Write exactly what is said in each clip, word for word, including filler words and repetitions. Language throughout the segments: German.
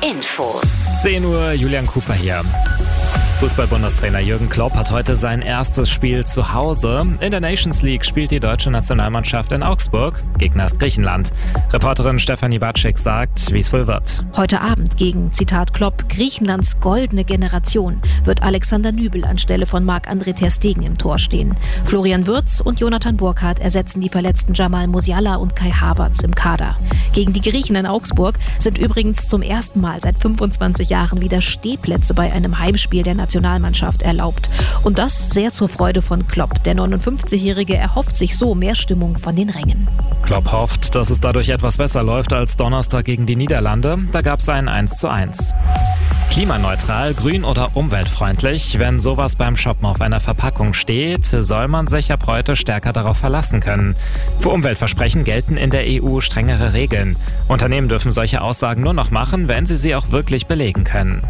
Infos. zehn Uhr, Julian Cooper hier. Fußball-Bundestrainer Jürgen Klopp hat heute sein erstes Spiel zu Hause. In der Nations League spielt die deutsche Nationalmannschaft in Augsburg. Gegner ist Griechenland. Reporterin Stefanie Batschik sagt, wie es wohl wird. Heute Abend gegen, Zitat Klopp, Griechenlands goldene Generation wird Alexander Nübel anstelle von Marc-André ter Stegen im Tor stehen. Florian Wirtz und Jonathan Burkhardt ersetzen die verletzten Jamal Musiala und Kai Havertz im Kader. Gegen die Griechen in Augsburg sind übrigens zum ersten Mal seit fünfundzwanzig Jahren wieder Stehplätze bei einem Heimspiel der Nationalmannschaft erlaubt. Und das sehr zur Freude von Klopp. Der neunundfünfzigjährige erhofft sich so mehr Stimmung von den Rängen. Klopp hofft, dass es dadurch etwas besser läuft als Donnerstag gegen die Niederlande. Da gab es ein eins zu eins. Klimaneutral, grün oder umweltfreundlich, wenn sowas beim Shoppen auf einer Verpackung steht, soll man sich ab heute stärker darauf verlassen können. Für Umweltversprechen gelten in der E U strengere Regeln. Unternehmen dürfen solche Aussagen nur noch machen, wenn sie sie auch wirklich belegen können.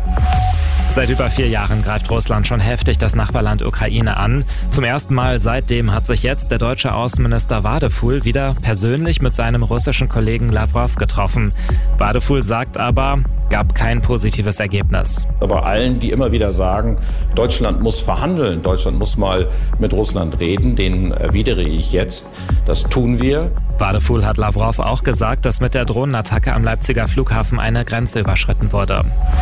Seit über vier Jahren greift Russland schon heftig das Nachbarland Ukraine an. Zum ersten Mal seitdem hat sich jetzt der deutsche Außenminister Vadeful wieder persönlich mit seinem russischen Kollegen Lavrov getroffen. Vadeful sagt aber, gab kein positives Ergebnis. Aber allen, die immer wieder sagen, Deutschland muss verhandeln, Deutschland muss mal mit Russland reden, denen erwidere ich jetzt, das tun wir. Vadeful hat Lavrov auch gesagt, dass mit der Drohnenattacke am Leipziger Flughafen eine Grenze überschritten wurde.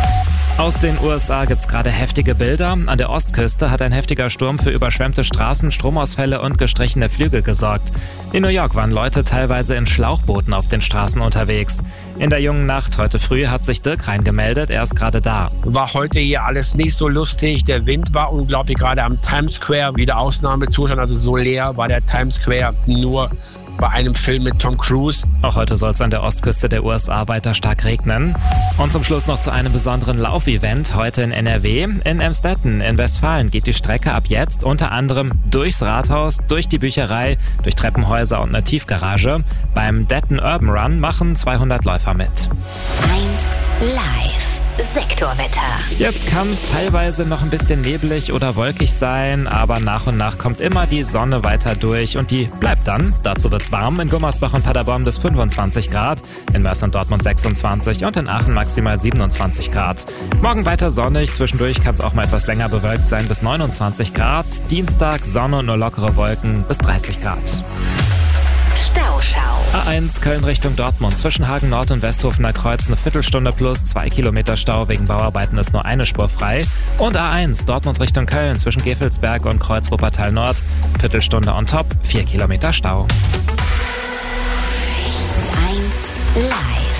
Aus den U S A gibt's gerade heftige Bilder. An der Ostküste hat ein heftiger Sturm für überschwemmte Straßen, Stromausfälle und gestrichene Flüge gesorgt. In New York waren Leute teilweise in Schlauchbooten auf den Straßen unterwegs. In der jungen Nacht heute früh hat sich Dirk reingemeldet, er ist gerade da. War heute hier alles nicht so lustig. Der Wind war unglaublich, gerade am Times Square. Wieder Ausnahmezustand, also so leer war der Times Square nur bei einem Film mit Tom Cruise. Auch heute soll es an der Ostküste der U S A weiter stark regnen. Und zum Schluss noch zu einem besonderen Laufevent heute in N R W. In Emstetten in Westfalen geht die Strecke ab jetzt unter anderem durchs Rathaus, durch die Bücherei, durch Treppenhäuser und eine Tiefgarage. Beim Detten Urban Run machen zweihundert Läufer mit. eins Live. Sektorwetter. Jetzt kann es teilweise noch ein bisschen neblig oder wolkig sein, aber nach und nach kommt immer die Sonne weiter durch und die bleibt dann. Dazu wird's warm. In Gummersbach und Paderborn bis fünfundzwanzig Grad, in Mörs und Dortmund sechsundzwanzig und in Aachen maximal siebenundzwanzig Grad. Morgen weiter sonnig, zwischendurch kann es auch mal etwas länger bewölkt sein bis neunundzwanzig Grad. Dienstag Sonne und nur lockere Wolken bis dreißig Grad. Stauschau. A eins Köln Richtung Dortmund. Zwischen Hagen Nord und Westhofener Kreuz eine Viertelstunde plus zwei Kilometer Stau. Wegen Bauarbeiten ist nur eine Spur frei. Und A eins Dortmund Richtung Köln. Zwischen Gevelsberg und Kreuz Wuppertal Nord. Viertelstunde on top, vier Kilometer Stau. eins Live.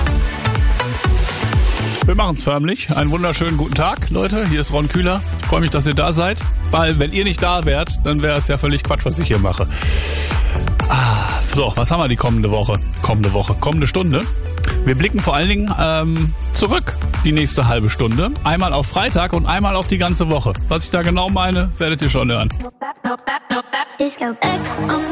Wir machen's förmlich. Einen wunderschönen guten Tag, Leute. Hier ist Ron Kühler. Ich freue mich, dass ihr da seid. Weil, wenn ihr nicht da wärt, dann wäre es ja völlig Quatsch, was ich hier mache. Ah, so, was haben wir die kommende Woche? Kommende Woche, kommende Stunde. Wir blicken vor allen Dingen ähm, zurück, die nächste halbe Stunde. Einmal auf Freitag und einmal auf die ganze Woche. Was ich da genau meine, werdet ihr schon hören. Disco X on